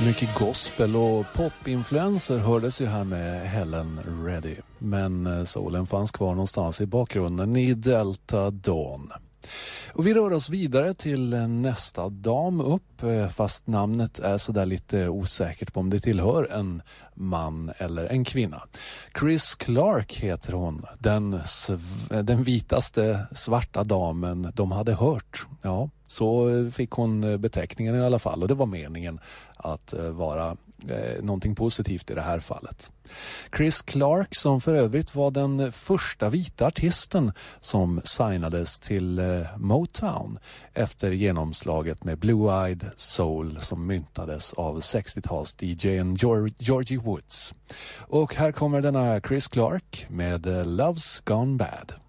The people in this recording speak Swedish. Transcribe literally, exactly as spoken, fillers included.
Mycket gospel och popinfluenser hördes ju här med Helen Reddy. Men solen fanns kvar någonstans i bakgrunden i Delta Dawn. Och vi rör oss vidare till nästa dam upp, fast namnet är så där lite osäkert på om det tillhör en man eller en kvinna. Chris Clark heter hon, den, sv- den vitaste svarta damen de hade hört. Ja, så fick hon beteckningen i alla fall, och det var meningen att vara eh, någonting positivt i det här fallet. Chris Clark, som för övrigt var den första vita artisten som signades till eh, Motown efter genomslaget med Blue-Eyed Soul som myntades av sextio-tals-D J:n Georgie Woods. Och här kommer denna Chris Clark med eh, Love's Gone Bad.